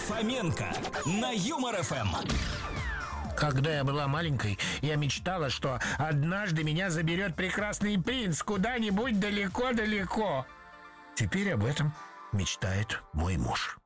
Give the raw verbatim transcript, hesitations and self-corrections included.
Фоменко на Юмор эф эм. Когда я была маленькой, я мечтала, что однажды меня заберет прекрасный принц куда-нибудь далеко-далеко. Теперь об этом мечтает мой муж.